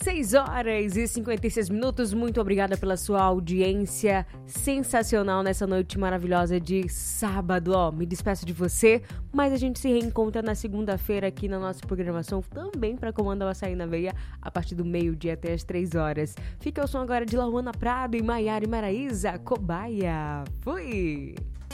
6h56. Muito obrigada pela sua audiência sensacional nessa noite maravilhosa de sábado. Me despeço de você, mas a gente se reencontra na segunda-feira aqui na nossa programação, também para comandar o Açaí na Veia, a partir do meio-dia até as 3h. Fica o som agora de Lauana Prado e Maiara e Maraísa, Cobaia. Fui!